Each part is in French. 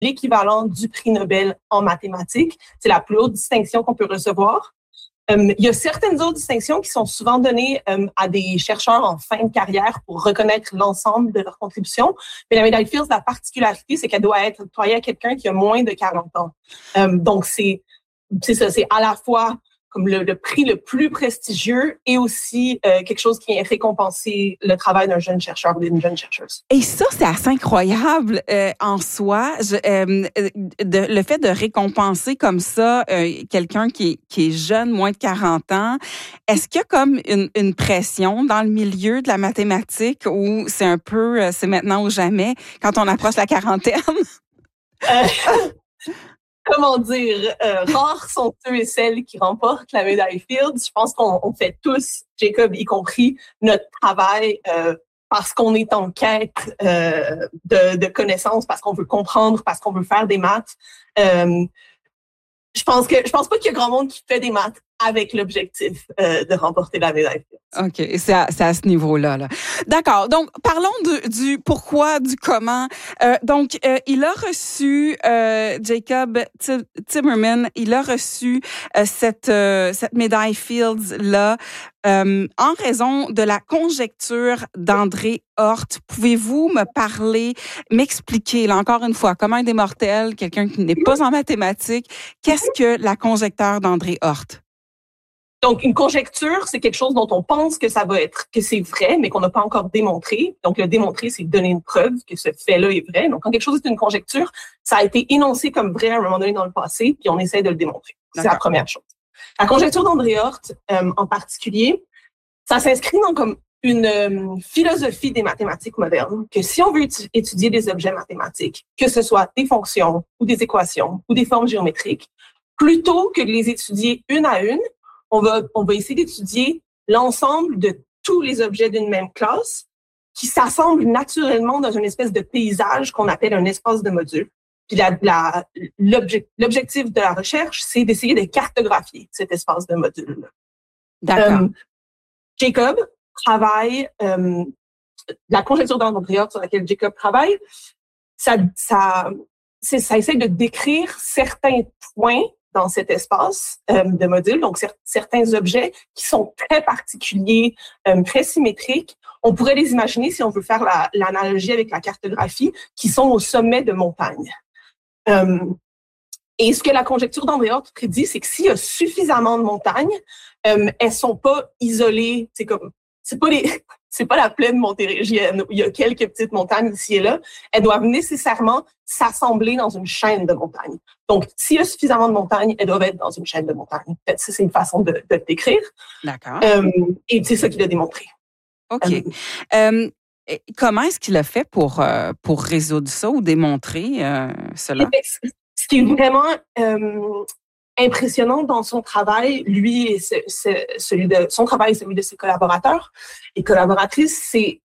l'équivalent du prix Nobel en mathématiques. C'est la plus haute distinction qu'on peut recevoir. Il y a certaines autres distinctions qui sont souvent données à des chercheurs en fin de carrière pour reconnaître l'ensemble de leur contribution. Mais la médaille Fields, la particularité, c'est qu'elle doit être octroyée à quelqu'un qui a moins de 40 ans. Donc, c'est ça, c'est à la fois comme le prix le plus prestigieux et aussi quelque chose qui est récompenser le travail d'un jeune chercheur ou d'une jeune chercheuse. Et ça, c'est assez incroyable en soi. Le fait de récompenser comme ça quelqu'un qui est jeune, moins de 40 ans, est-ce qu'il y a comme une pression dans le milieu de la mathématique ou c'est un peu, c'est maintenant ou jamais quand on approche la quarantaine? Comment dire, rares sont ceux et celles qui remportent la médaille Fields. Je pense qu'on fait tous, Jacob y compris, notre travail parce qu'on est en quête de connaissances, parce qu'on veut comprendre, parce qu'on veut faire des maths. Je pense pas qu'il y a grand monde qui fait des maths avec l'objectif de remporter la médaille Fields. OK, c'est à ce niveau-là. Là. D'accord. Donc, parlons du pourquoi, du comment. Il a reçu, Jacob Timmerman, il a reçu cette médaille Fields-là en raison de la conjecture d'André Hort. Pouvez-vous m'expliquer, là, encore une fois, comme un des mortels, quelqu'un qui n'est pas en mathématiques, qu'est-ce que la conjecture d'André Hort? Donc, une conjecture, c'est quelque chose dont on pense que que c'est vrai, mais qu'on n'a pas encore démontré. Donc, le démontrer, c'est donner une preuve que ce fait-là est vrai. Donc, quand quelque chose est une conjecture, ça a été énoncé comme vrai à un moment donné dans le passé, puis on essaie de le démontrer. C'est la première chose. La conjecture d'André Hort, en particulier, ça s'inscrit dans comme une philosophie des mathématiques modernes, que si on veut étudier des objets mathématiques, que ce soit des fonctions ou des équations ou des formes géométriques, plutôt que de les étudier une à une, on va essayer d'étudier l'ensemble de tous les objets d'une même classe qui s'assemblent naturellement dans une espèce de paysage qu'on appelle un espace de module. Puis l'objectif de la recherche, c'est d'essayer de cartographier cet espace de module. D'accord. Jacob travaille, la conjecture d'André Hort sur laquelle Jacob travaille, ça essaie de décrire certains points dans cet espace de module, donc certains objets qui sont très particuliers, très symétriques. On pourrait les imaginer, si on veut faire l'analogie avec la cartographie, qui sont au sommet de montagnes. Et ce que la conjecture d'André Hort prédit, c'est que s'il y a suffisamment de montagnes, elles sont pas isolées. C'est pas la plaine montérégienne où il y a quelques petites montagnes ici et là. Elles doivent nécessairement s'assembler dans une chaîne de montagnes. Donc, s'il y a suffisamment de montagnes, elles doivent être dans une chaîne de montagnes. Peut-être que c'est une façon de le décrire. D'accord. Et c'est ça qu'il a démontré. OK. Comment est-ce qu'il a fait pour résoudre ça ou démontrer cela? Ce qui est vraiment impressionnant dans son travail, lui et son travail et celui de ses collaborateurs et collaboratrices, c'est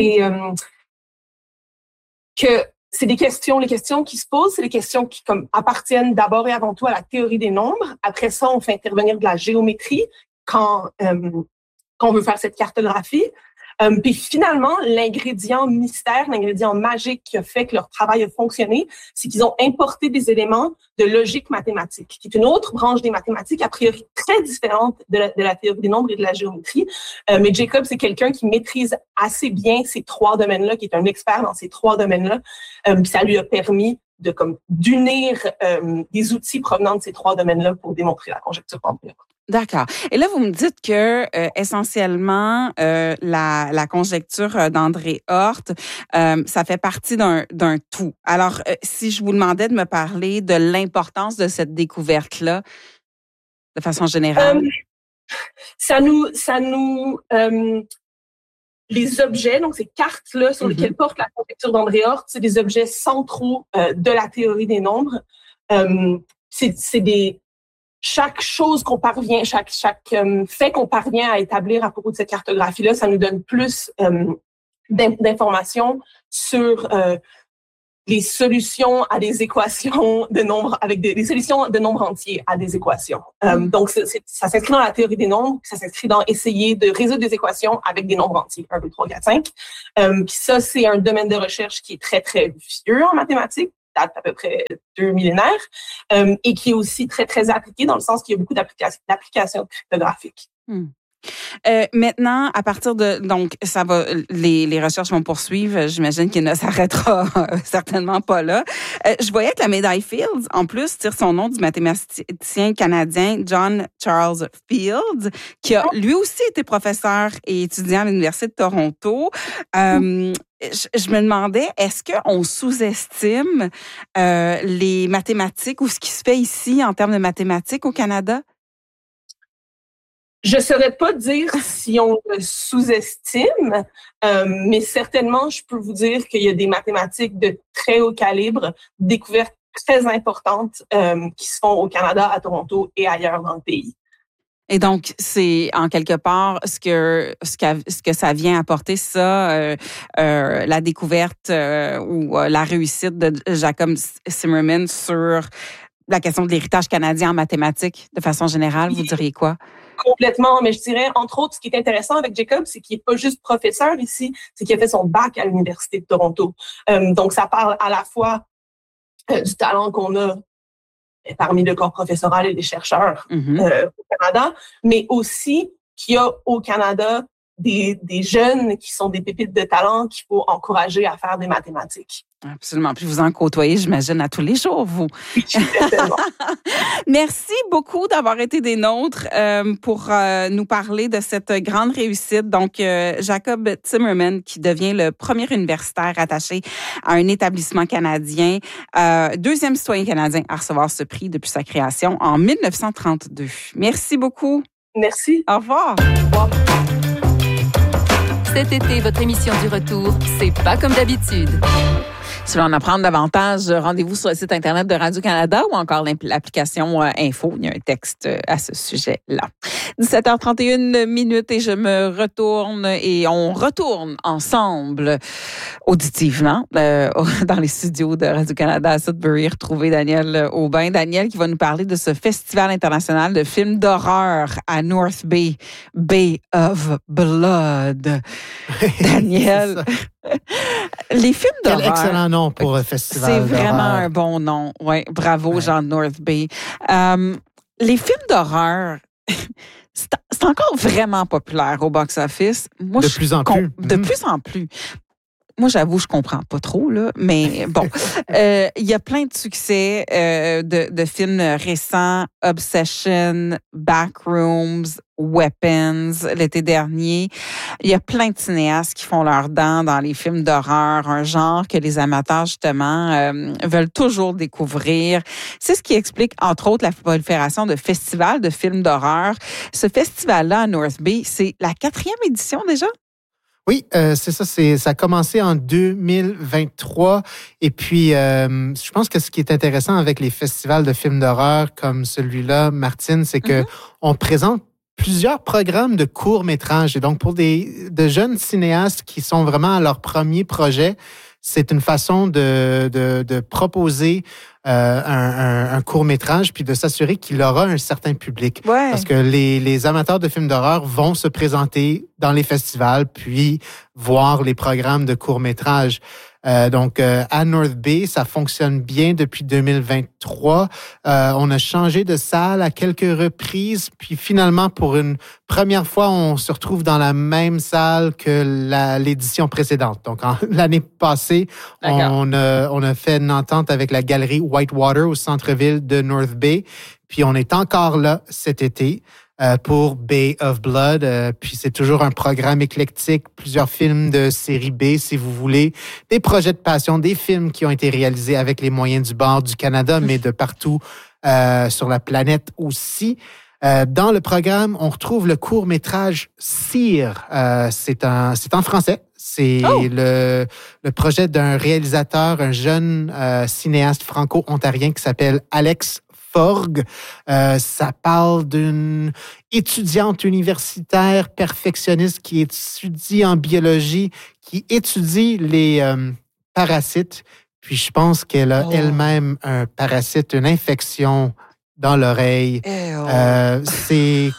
que c'est les questions qui se posent, c'est les questions qui appartiennent d'abord et avant tout à la théorie des nombres. Après ça, on fait intervenir de la géométrie quand on veut faire cette cartographie. Puis finalement, l'ingrédient mystère, l'ingrédient magique qui a fait que leur travail a fonctionné, c'est qu'ils ont importé des éléments de logique mathématique, qui est une autre branche des mathématiques, a priori très différente de la théorie des nombres et de la géométrie. Mais Jacob, c'est quelqu'un qui maîtrise assez bien ces trois domaines-là, qui est un expert dans ces trois domaines-là. Puis ça lui a permis d'unir des outils provenant de ces trois domaines-là pour démontrer la conjecture d'André Hort. D'accord. Et là, vous me dites que essentiellement la conjecture d'André Hort, ça fait partie d'un tout. Alors, si je vous demandais de me parler de l'importance de cette découverte-là, de façon générale, les objets, donc ces cartes-là sur lesquelles porte la conjecture d'André Hort, c'est des objets centraux de la théorie des nombres. Chaque chose qu'on parvient, chaque fait qu'on parvient à établir à propos de cette cartographie-là, ça nous donne plus d'informations sur les solutions à des équations de nombres, avec des solutions de nombres entiers à des équations. Donc, ça s'inscrit dans la théorie des nombres, ça s'inscrit dans essayer de résoudre des équations avec des nombres entiers, 1, 2, 3, 4, 5. Puis ça, c'est un domaine de recherche qui est très, très vieux en mathématiques. date à peu près 2 millénaires, et qui est aussi très, très appliqué dans le sens qu'il y a beaucoup d'applications cryptographiques. Maintenant, à partir de donc ça va, les recherches vont poursuivre. J'imagine qu'il ne s'arrêtera certainement pas là. Je voyais que la médaille Fields, en plus, tire son nom du mathématicien canadien John Charles Fields, qui a lui aussi été professeur et étudiant à l'Université de Toronto. Je me demandais, est-ce qu'on sous-estime les mathématiques ou ce qui se fait ici en termes de mathématiques au Canada? Je saurais pas dire si on le sous-estime, mais certainement, je peux vous dire qu'il y a des mathématiques de très haut calibre, découvertes très importantes qui se font au Canada, à Toronto et ailleurs dans le pays. Et donc, c'est en quelque part ce que ça vient apporter, ça, la découverte ou la réussite de Jacob Zimmerman sur la question de l'héritage canadien en mathématiques, de façon générale, vous diriez quoi? Complètement, mais je dirais, entre autres, ce qui est intéressant avec Jacob, c'est qu'il n'est pas juste professeur ici, c'est qu'il a fait son bac à l'Université de Toronto. Donc, ça parle à la fois du talent qu'on a parmi le corps professoral et les chercheurs au Canada, mais aussi qu'il y a au Canada des jeunes qui sont des pépites de talent qu'il faut encourager à faire des mathématiques. Absolument. Puis vous en côtoyez, j'imagine, à tous les jours, vous. Oui, certainement. Merci beaucoup d'avoir été des nôtres pour nous parler de cette grande réussite. Donc, Jacob Zimmerman, qui devient le premier universitaire attaché à un établissement canadien, deuxième citoyen canadien à recevoir ce prix depuis sa création en 1932. Merci beaucoup. Merci. Au revoir. Au revoir. Cet été, votre émission du retour, c'est pas comme d'habitude. Si vous voulez en apprendre davantage, rendez-vous sur le site Internet de Radio-Canada ou encore l'application Info. Il y a un texte à ce sujet-là. 17h31 et je me retourne et on retourne ensemble auditivement dans les studios de Radio-Canada à Sudbury, retrouver Daniel Aubin. Daniel qui va nous parler de ce festival international de films d'horreur à North Bay, Bay of Blood. Daniel... Les films d'horreur. Quel excellent nom pour un festival. C'est vraiment un bon nom. Ouais, bravo, ouais. Jean de North Bay. Les films d'horreur, c'est encore vraiment populaire au box-office. Moi, de plus en plus. De plus en plus. Moi, j'avoue, je comprends pas trop, là, mais bon. Il y a plein de succès de films récents. Obsession, Backrooms, Weapons, l'été dernier. Il y a plein de cinéastes qui font leurs dents dans les films d'horreur, un genre que les amateurs, justement, veulent toujours découvrir. C'est ce qui explique, entre autres, la prolifération de festivals de films d'horreur. Ce festival-là à North Bay, c'est la 4e édition déjà? Oui, c'est ça. Ça a commencé en 2023. Et puis, je pense que ce qui est intéressant avec les festivals de films d'horreur comme celui-là, Martine, c'est que on présente plusieurs programmes de courts-métrages. Et donc, pour de jeunes cinéastes qui sont vraiment à leur premier projet, c'est une façon de proposer un court-métrage puis de s'assurer qu'il aura un certain public. Ouais. Parce que les amateurs de films d'horreur vont se présenter dans les festivals puis voir les programmes de court-métrage. Donc, à North Bay, ça fonctionne bien depuis 2023. On a changé de salle à quelques reprises, puis finalement, pour une première fois, on se retrouve dans la même salle que l'édition précédente. Donc, l'année passée, on a fait une entente avec la galerie Whitewater au centre-ville de North Bay, puis on est encore là cet été. Pour Bay of Blood. Puis c'est toujours un programme éclectique, plusieurs films de série B, si vous voulez, des projets de passion, des films qui ont été réalisés avec les moyens du bord du Canada, mais de partout sur la planète aussi. Dans le programme, on retrouve le court-métrage Cire. C'est en français. C'est le projet d'un réalisateur, un jeune cinéaste franco-ontarien qui s'appelle Alex Forgue. Ça parle d'une étudiante universitaire perfectionniste qui étudie en biologie, qui étudie les parasites. Puis je pense qu'elle a elle-même un parasite, une infection dans l'oreille. C'est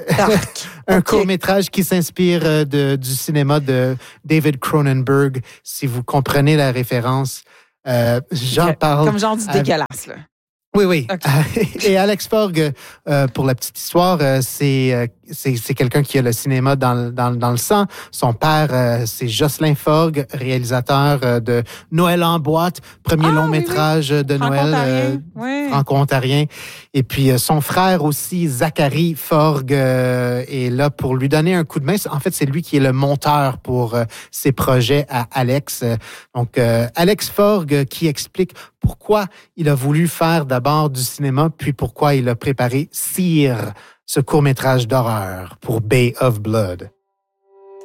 un court-métrage qui s'inspire du cinéma de David Cronenberg, si vous comprenez la référence. J'en parle. Comme genre du dégueulasse, là. Oui, oui. Okay. Et Alex Fogg, pour la petite histoire, c'est quelqu'un qui a le cinéma dans le sang. Son père, c'est Jocelyn Fogg, réalisateur de Noël en boîte, premier long métrage de Noël franco-ontarien. Et puis son frère aussi, Zachary Fogg, est là pour lui donner un coup de main. En fait, c'est lui qui est le monteur pour ses projets à Alex. Donc, Alex Fogg qui explique pourquoi il a voulu faire d'abord du cinéma, puis pourquoi il a préparé Cire, ce court-métrage d'horreur pour Bay of Blood.